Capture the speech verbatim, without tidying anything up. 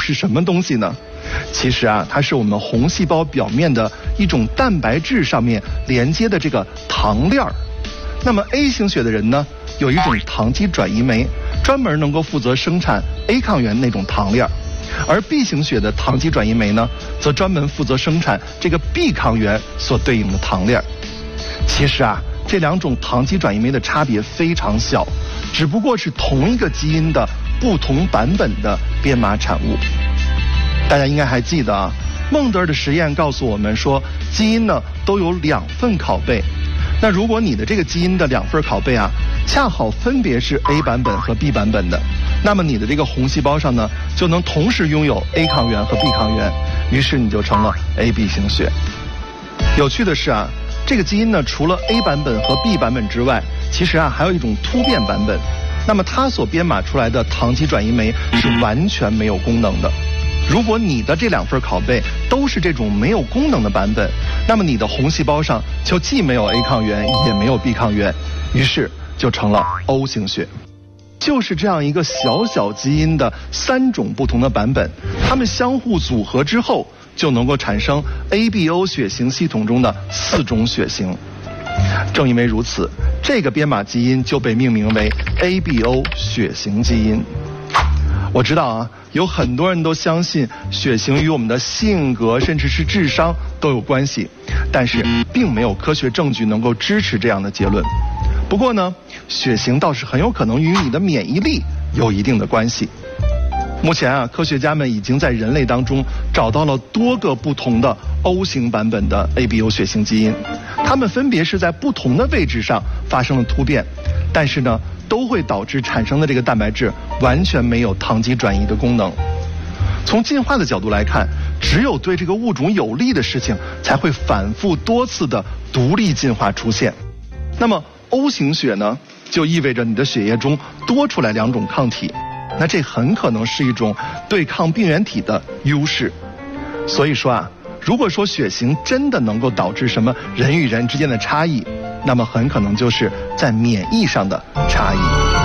是什么东西呢？其实啊，它是我们红细胞表面的一种蛋白质上面连接的这个糖链儿。那么 A 型血的人呢，有一种糖基转移酶，专门能够负责生产 A 抗原那种糖链儿，而 B 型血的糖基转移酶呢，则专门负责生产这个 B 抗原所对应的糖链儿。其实啊，这两种糖基转移酶的差别非常小，只不过是同一个基因的不同版本的编码产物。大家应该还记得啊，孟德尔的实验告诉我们说，基因呢都有两份拷贝。那如果你的这个基因的两份拷贝啊，恰好分别是 A 版本和 B 版本的，那么你的这个红细胞上呢，就能同时拥有 A 抗原和 B 抗原，于是你就成了 A B 型血。有趣的是啊，这个基因呢，除了 A 版本和 B 版本之外，其实啊还有一种突变版本。那么它所编码出来的糖基转移酶是完全没有功能的。如果你的这两份拷贝都是这种没有功能的版本，那么你的红细胞上就既没有 A 抗原，也没有 B 抗原，于是就成了 O 型血。就是这样一个小小基因的三种不同的版本，它们相互组合之后，就能够产生 A B O 血型系统中的四种血型。正因为如此，这个编码基因就被命名为 A B O 血型基因。我知道啊，有很多人都相信血型与我们的性格甚至是智商都有关系，但是并没有科学证据能够支持这样的结论。不过呢，血型倒是很有可能与你的免疫力有一定的关系。目前啊，科学家们已经在人类当中找到了多个不同的 O 型版本的 A B O 血型基因，它们分别是在不同的位置上发生了突变，但是呢，都会导致产生的这个蛋白质完全没有糖基转移的功能。从进化的角度来看，只有对这个物种有利的事情才会反复多次的独立进化出现。那么 O 型血呢，就意味着你的血液中多出来两种抗体，那这很可能是一种对抗病原体的优势。所以说啊，如果说血型真的能够导致什么人与人之间的差异，那么很可能就是在免疫上的差异。